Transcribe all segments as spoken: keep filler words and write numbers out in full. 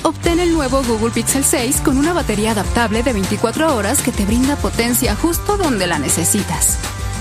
Obtén el nuevo Google Pixel seis con una batería adaptable de veinticuatro horas que te brinda potencia justo donde la necesitas.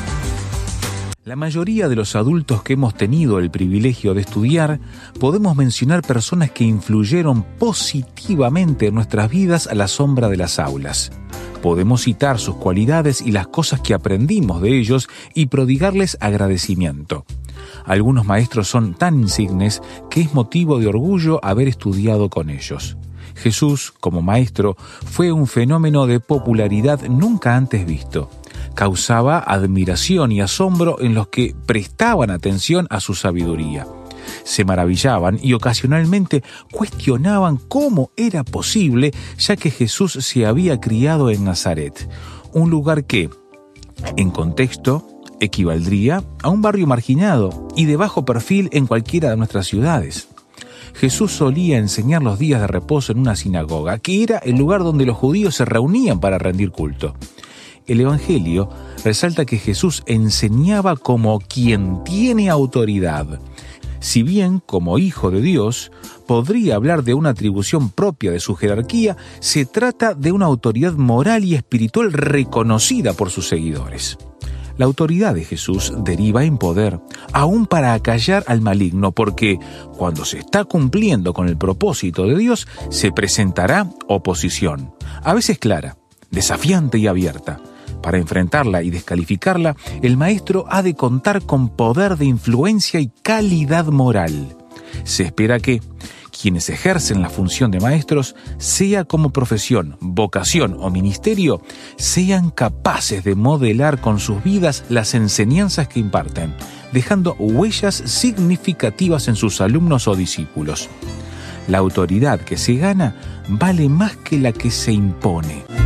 La mayoría de los adultos que hemos tenido el privilegio de estudiar, podemos mencionar personas que influyeron positivamente en nuestras vidas a la sombra de las aulas. Podemos citar sus cualidades y las cosas que aprendimos de ellos y prodigarles agradecimiento. Algunos maestros son tan insignes que es motivo de orgullo haber estudiado con ellos. Jesús, como maestro, fue un fenómeno de popularidad nunca antes visto. Causaba admiración y asombro en los que prestaban atención a su sabiduría. Se maravillaban y ocasionalmente cuestionaban cómo era posible, ya que Jesús se había criado en Nazaret, un lugar que, en contexto, equivaldría a un barrio marginado y de bajo perfil en cualquiera de nuestras ciudades. Jesús solía enseñar los días de reposo en una sinagoga, que era el lugar donde los judíos se reunían para rendir culto. El Evangelio resalta que Jesús enseñaba como quien tiene autoridad. Si bien, como Hijo de Dios, podría hablar de una atribución propia de su jerarquía, se trata de una autoridad moral y espiritual reconocida por sus seguidores. La autoridad de Jesús deriva en poder, aún para acallar al maligno, porque cuando se está cumpliendo con el propósito de Dios, se presentará oposición, a veces clara, desafiante y abierta. Para enfrentarla y descalificarla, el maestro ha de contar con poder de influencia y calidad moral. Se espera que quienes ejercen la función de maestros, sea como profesión, vocación o ministerio, sean capaces de modelar con sus vidas las enseñanzas que imparten, dejando huellas significativas en sus alumnos o discípulos. La autoridad que se gana vale más que la que se impone.